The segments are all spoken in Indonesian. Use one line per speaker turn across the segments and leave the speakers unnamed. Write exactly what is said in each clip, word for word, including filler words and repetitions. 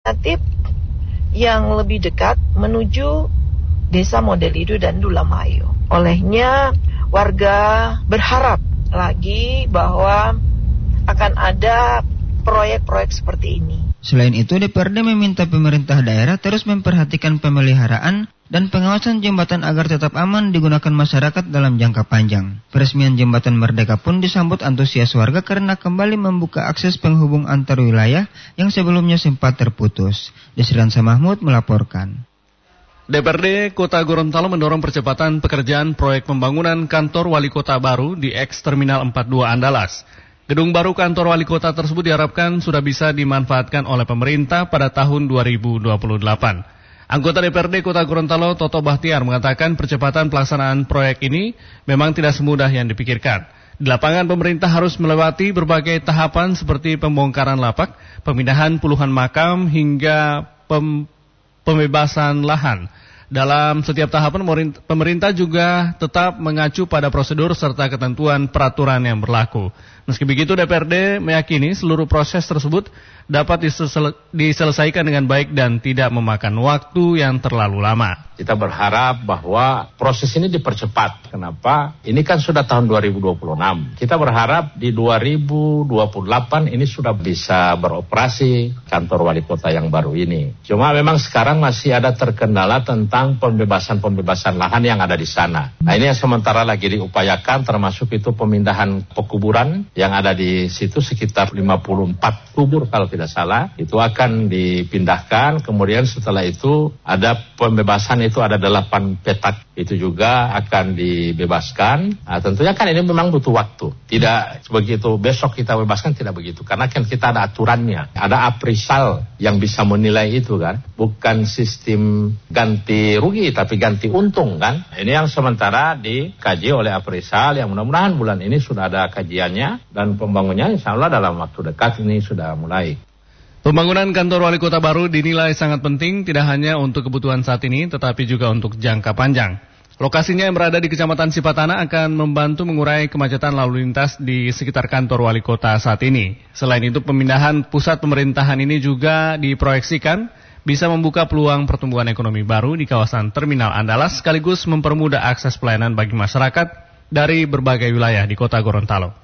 alternatif yang lebih dekat menuju Desa Modelido dan Dulamayo. Olehnya warga berharap lagi bahwa akan ada proyek-proyek seperti ini.
Selain itu, D P R D meminta pemerintah daerah terus memperhatikan pemeliharaan dan pengawasan jembatan agar tetap aman digunakan masyarakat dalam jangka panjang. Peresmian Jembatan Merdeka pun disambut antusias warga karena kembali membuka akses penghubung antar wilayah yang sebelumnya sempat terputus. Desransa Mahmud melaporkan.
D P R D Kota Gorontalo mendorong percepatan pekerjaan proyek pembangunan kantor wali kota baru di Eks Terminal empat puluh dua Andalas. Gedung baru kantor wali kota tersebut diharapkan sudah bisa dimanfaatkan oleh pemerintah pada tahun dua ribu dua puluh delapan. Anggota D P R D Kota Gorontalo Toto Bahtiar mengatakan percepatan pelaksanaan proyek ini memang tidak semudah yang dipikirkan. Di lapangan pemerintah harus melewati berbagai tahapan seperti pembongkaran lapak, pemindahan puluhan makam hingga pem- pembebasan lahan. Dalam setiap tahapan pemerintah juga tetap mengacu pada prosedur serta ketentuan peraturan yang berlaku. Meski begitu, D P R D meyakini seluruh proses tersebut dapat disel- diselesaikan dengan baik dan tidak memakan waktu yang terlalu lama.
Kita berharap bahwa proses ini dipercepat. Kenapa? Ini kan sudah tahun dua ribu dua puluh enam. Kita berharap di dua ribu dua puluh delapan ini sudah bisa beroperasi kantor wali kota yang baru ini. Cuma memang sekarang masih ada terkendala tentang pembebasan-pembebasan lahan yang ada di sana. Nah, ini yang sementara lagi diupayakan, termasuk itu pemindahan pekuburan yang ada di situ sekitar lima puluh empat kubur kalau tidak salah. Itu akan dipindahkan, kemudian setelah itu ada pembebasan itu ada delapan petak, itu juga akan dibebaskan. Nah, tentunya kan ini memang butuh waktu. Tidak begitu besok kita bebaskan, tidak begitu. Karena kan kita ada aturannya. Ada appraisal yang bisa menilai itu kan. Bukan sistem ganti rugi, tapi ganti untung kan. Ini yang sementara dikaji oleh appraisal, yang mudah-mudahan bulan ini sudah ada kajiannya. Dan pembangunannya insya Allah dalam waktu dekat ini sudah mulai.
Pembangunan kantor wali kota baru dinilai sangat penting tidak hanya untuk kebutuhan saat ini tetapi juga untuk jangka panjang. Lokasinya yang berada di Kecamatan Sipatana akan membantu mengurai kemacetan lalu lintas di sekitar kantor wali kota saat ini. Selain itu, pemindahan pusat pemerintahan ini juga diproyeksikan bisa membuka peluang pertumbuhan ekonomi baru di kawasan Terminal Andalas sekaligus mempermudah akses pelayanan bagi masyarakat dari berbagai wilayah di kota Gorontalo.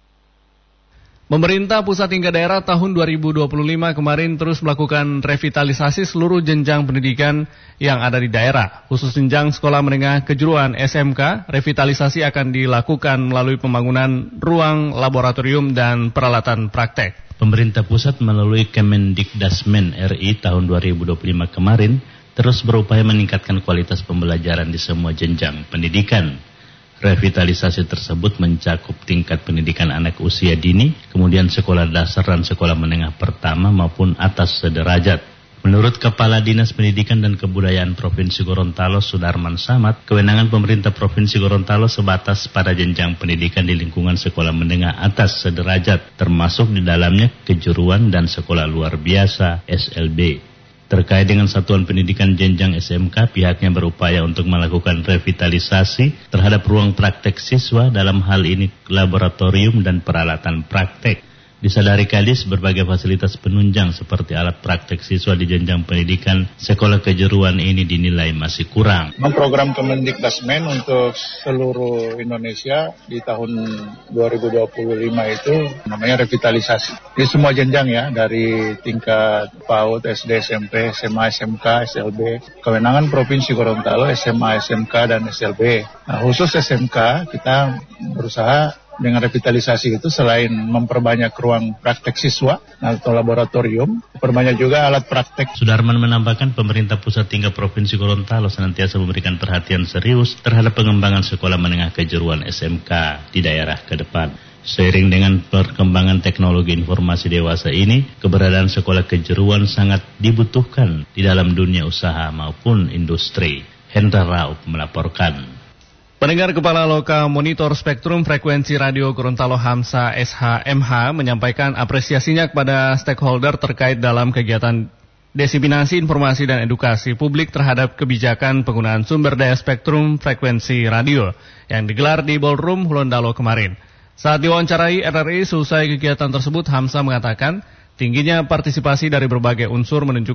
Pemerintah pusat hingga daerah tahun dua ribu dua puluh lima kemarin terus melakukan revitalisasi seluruh jenjang pendidikan yang ada di daerah. Khusus jenjang sekolah menengah kejuruan S M K, revitalisasi akan dilakukan melalui pembangunan ruang laboratorium dan peralatan praktek.
Pemerintah pusat melalui Kemendikdasmen R I tahun dua ribu dua puluh lima kemarin terus berupaya meningkatkan kualitas pembelajaran di semua jenjang pendidikan. Revitalisasi tersebut mencakup tingkat pendidikan anak usia dini, kemudian sekolah dasar dan sekolah menengah pertama maupun atas sederajat. Menurut Kepala Dinas Pendidikan dan Kebudayaan Provinsi Gorontalo Sudarman Samad, kewenangan pemerintah Provinsi Gorontalo sebatas pada jenjang pendidikan di lingkungan sekolah menengah atas sederajat, termasuk di dalamnya kejuruan dan sekolah luar biasa S L B. Terkait dengan satuan pendidikan jenjang S M K, pihaknya berupaya untuk melakukan revitalisasi terhadap ruang praktek siswa, dalam hal ini laboratorium dan peralatan praktek. Disadari Kadis, berbagai fasilitas penunjang seperti alat praktek siswa di jenjang pendidikan sekolah kejuruan ini dinilai masih kurang.
Program Kemendikdasmen untuk seluruh Indonesia di tahun dua ribu dua puluh lima itu namanya revitalisasi. Di semua jenjang ya, dari tingkat PAUD, S D, S M P, S M A, S M K, S L B. Kewenangan Provinsi Gorontalo, S M A, S M K, dan S L B. Nah, khusus S M K kita berusaha dengan revitalisasi itu selain memperbanyak ruang praktek siswa atau laboratorium, perbanyak juga alat praktek.
Sudarman menambahkan pemerintah pusat hingga Provinsi Gorontalo senantiasa memberikan perhatian serius terhadap pengembangan sekolah menengah kejuruan S M K di daerah ke depan. Seiring dengan perkembangan teknologi informasi dewasa ini, keberadaan sekolah kejuruan sangat dibutuhkan di dalam dunia usaha maupun industri. Hendra Raup melaporkan.
Pendengar, Kepala Loka Monitor Spektrum Frekuensi Radio Gorontalo Hamsa S H M H menyampaikan apresiasinya kepada stakeholder terkait dalam kegiatan diseminasi informasi dan edukasi publik terhadap kebijakan penggunaan sumber daya spektrum frekuensi radio yang digelar di Ballroom Hulondalo kemarin. Saat diwawancarai R R I selesai kegiatan tersebut, Hamsa mengatakan tingginya partisipasi dari berbagai unsur menunjukkan